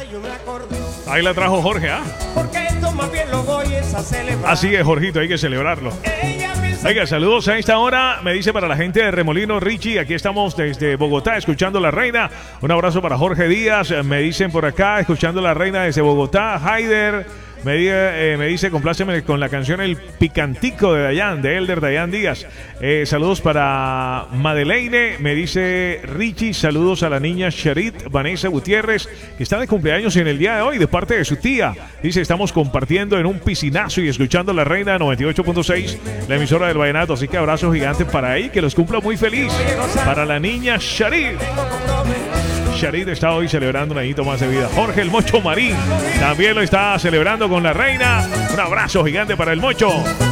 Ahí la trajo Jorge, ¿ah? Así es, Jorgito, hay que celebrarlo. Oiga, saludos a esta hora, me dice para la gente de Remolino Richie, aquí estamos desde Bogotá escuchando La Reina. Un abrazo para Jorge Díaz, me dicen por acá, escuchando La Reina desde Bogotá. Haider me dice, compláceme con la canción El Picantico de Dayan, de Elder Dayan Díaz. Saludos para Madeleine, me dice Richie, saludos a la niña Charit Vanessa Gutiérrez, que está de cumpleaños en el día de hoy, de parte de su tía. Dice, estamos compartiendo en un piscinazo y escuchando La Reina 98.6, la emisora del Vallenato. Así que abrazo gigante para ahí, que los cumpla muy feliz. Para la niña Charit. Charit está hoy celebrando un añito más de vida. Jorge el Mocho Marín también lo está celebrando con La Reina. Un abrazo gigante para el Mocho.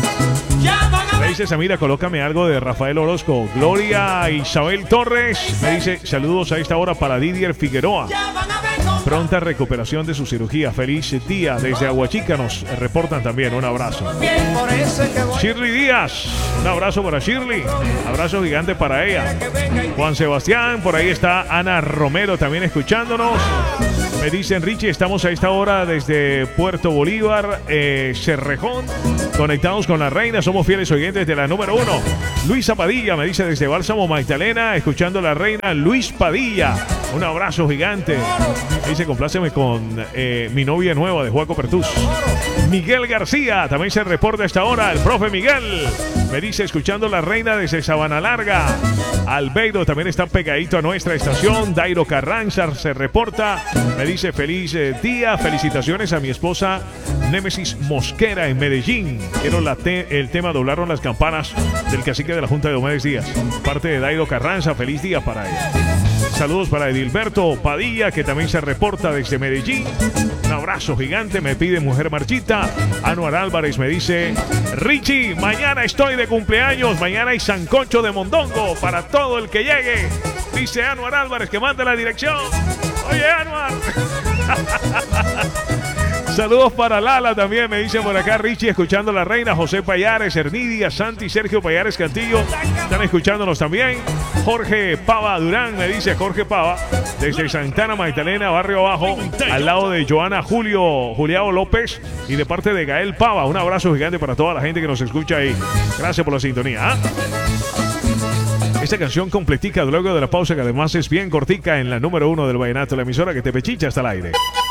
Me dice Samira, colócame algo de Rafael Orozco. Gloria Isabel Torres me dice, saludos a esta hora para Didier Figueroa. Pronta recuperación de su cirugía. Feliz día. Desde Aguachica nos reportan también. Un abrazo. Shirley Díaz. Un abrazo para Shirley. Abrazo gigante para ella. Juan Sebastián. Por ahí está Ana Romero también escuchándonos. Me dicen, Richie, estamos a esta hora desde Puerto Bolívar, Cerrejón, conectados con La Reina. Somos fieles oyentes de la número 1. Luisa Padilla me dice desde Bálsamo Magdalena, escuchando La Reina. Luis Padilla. Un abrazo gigante. Dice, compláceme con mi novia nueva de Juaco Pertus. Miguel García también se reporta a esta hora. El profe Miguel me dice, escuchando La Reina desde Sabana Larga. Albeiro también está pegadito a nuestra estación. Dairo Carranza se reporta. Me dice, feliz día. Felicitaciones a mi esposa Némesis Mosquera en Medellín. Quiero el tema Doblaron las campanas del cacique de la Junta de Diomedes Díaz. Parte de Dairo Carranza. Feliz día para ella. Saludos para Edilberto Padilla, que también se reporta desde Medellín. Un abrazo gigante, me pide Mujer Marchita. Anuar Álvarez me dice, Richie, mañana estoy de cumpleaños. Mañana hay sancocho de mondongo para todo el que llegue. Dice Anuar Álvarez, que mande la dirección. Oye, Anuar. Saludos para Lala también, me dicen por acá, Richie, escuchando La Reina. José Payares, Ernidia, Santi, Sergio Payares Cantillo, están escuchándonos también. Jorge Pava Durán, me dice Jorge Pava, desde Santana Magdalena, barrio abajo, al lado de Joana Juliao López y de parte de Gael Pava. Un abrazo gigante para toda la gente que nos escucha ahí. Gracias por la sintonía. Esta canción completica luego de la pausa, que además es bien cortica, en la número 1 del Vallenato, la emisora que te pechicha hasta el aire.